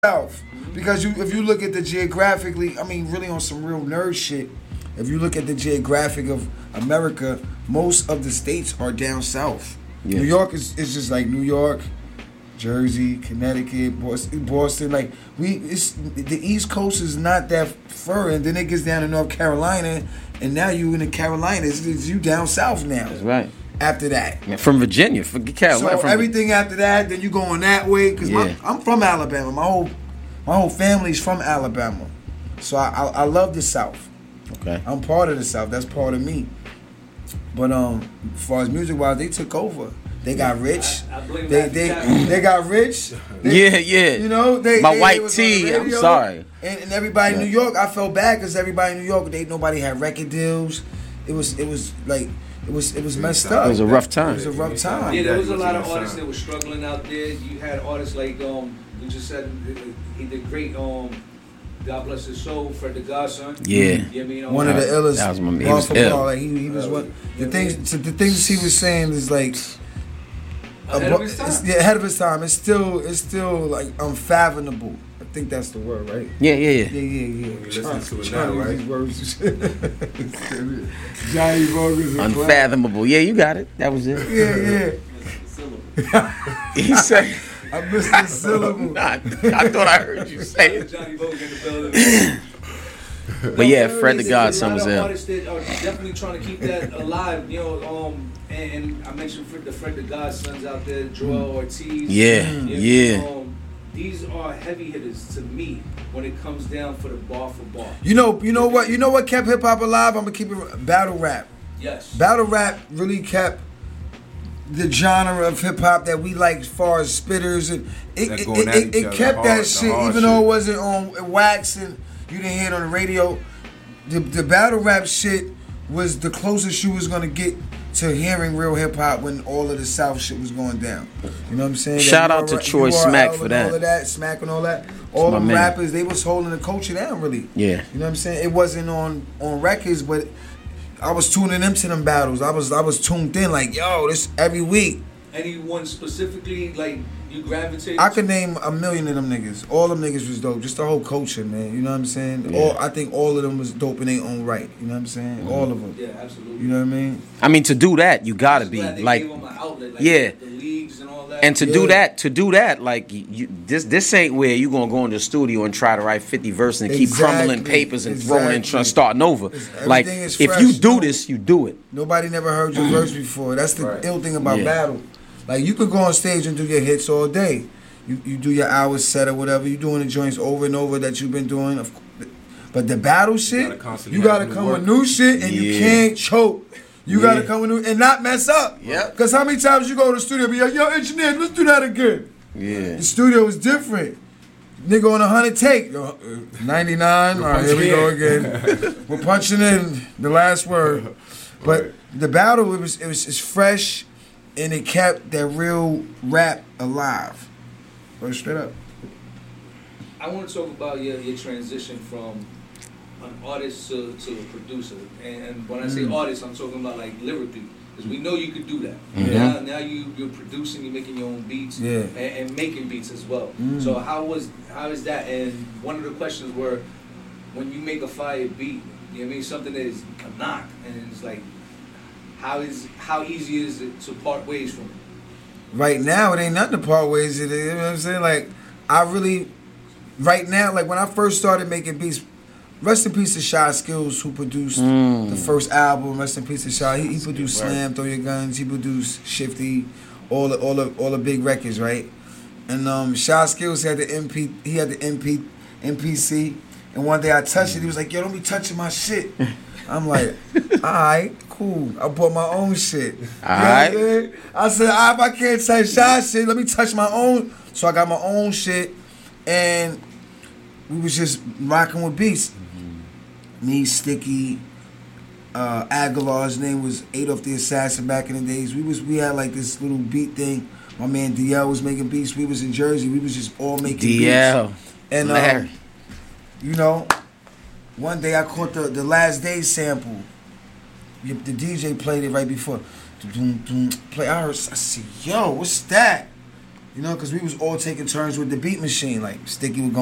South. Because if you look at the geographically, I mean, really on some real nerd shit, if you look at the geographic of America, most of the states are down south. Yeah. New York is just like New York, Jersey, Connecticut, Boston. Like the East Coast is not that far, and then it gets down to North Carolina, and now you in the Carolinas. You down south now. That's right. After that, yeah, from Virginia, from Carolina. So everything after that, then you going that way because I'm from Alabama. My whole family's from Alabama, so I love the South. Okay, I'm part of the South. That's part of me. But as far as music wise, they took over. They got rich. I blame they got rich. Yeah. You know, my white was tee. I'm sorry. And everybody in New York, I felt bad because everybody in New York, nobody had record deals. It was like. It was messed up. It was a rough time. It was a rough time. Yeah, there was a lot of artists that were struggling out there. You had artists like we just said he did great. God bless his soul, Fred the Godson. Yeah, you know I mean? One of the illest. That was my man. He was ill. Like he was one. The things he was saying is like ahead of his time. Yeah, ahead of his time. It's still like unfathomable. I think that's the word, right? Yeah. Listen to it now, right? These words. Johnny Bogus. Unfathomable. Yeah, you got it. That was it. Yeah. He said. I missed the syllable. I thought I heard you say it. Johnny Bogus in the building. But yeah, Fred the Godson was ill. Artists that are definitely trying to keep that alive, you know. And I mentioned Fred the Godsons out there, Joel Ortiz. Yeah. These are heavy hitters to me when it comes down for the bar for bar. You know what kept hip hop alive? I'm gonna keep it battle rap. Yes. Battle rap really kept the genre of hip hop that we like as far as spitters, and it kept that shit even though it wasn't on wax and you didn't hear it on the radio. The battle rap shit was the closest you was gonna get to hearing real hip hop when all of the South shit was going down. You know what I'm saying? Shout out to Troy Smack for that. All of that, Smack and all that. All the rappers, they was holding the culture down really. Yeah. You know what I'm saying? It wasn't on records, but I was tuning into them battles. I was tuned in like, yo, this every week. Anyone specifically like you gravitate? I could name a million of them niggas. All them niggas was dope. Just the whole culture, man. You know what I'm saying? Yeah. I think all of them was dope in their own right. You know what I'm saying? Mm-hmm. All of them. Yeah, absolutely. You know what I mean? I mean, to do that, you gotta be like, outlet, yeah. The leagues and all that. And to do that, like this ain't where you gonna go in the studio and try to write 50 verses and keep crumbling papers and throwing in, starting over. Like if you do this, you do it. Nobody never heard your verse before. That's the ill thing about battle. Like you could go on stage and do your hits all day. You do your hours set or whatever. You doing the joints over and over that you've been doing. But the battle shit, you gotta come with new shit and you can't choke. You gotta come with new and not mess up. Yeah. Cause how many times you go to the studio and be like, yo, engineer, let's do that again. Yeah. The studio is different. Nigga on 100 take. 99. All right, here we go again. We're punching in the last word. But the battle, it's fresh. And it kept that real rap alive. Right, straight up. I want to talk about your transition from an artist to a producer. And when I say artist, I'm talking about like lyrically. Because we know you could do that. Mm-hmm. Now you're producing, you're making your own beats and making beats as well. So how is that? And one of the questions were, when you make a fire beat, you know what I mean? Something that is a knock. And it's like, how easy is it to part ways from it? Right now, it ain't nothing to part ways. You know what I'm saying? Like, right now, like when I first started making beats, rest in peace to Shy Skills, who produced the first album. Rest in peace to Shy. He produced Slam, Throw Your Guns. He produced Shifty, all the big records, right? And Shy Skills had the MPC. And one day I touched it. He was like, "Yo, don't be touching my shit." I'm like, all right, cool. I bought my own shit. All right. I said, if I can't touch Shy shit, let me touch my own. So I got my own shit, and we was just rocking with beats. Me, Sticky, Aguilar's name was Adolf the Assassin back in the days. We had like this little beat thing. My man DL was making beats. We was in Jersey. We was just all making DL. Beats. And you know, one day I caught the Last Day sample. The DJ played it right before. Play. I said, yo, what's that? You know, because we was all taking turns with the beat machine. Like Sticky would go